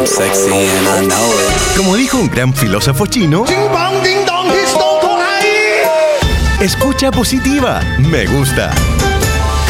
I'm sexy and I know it. Como dijo un gran filósofo chino, escucha positiva, me gusta.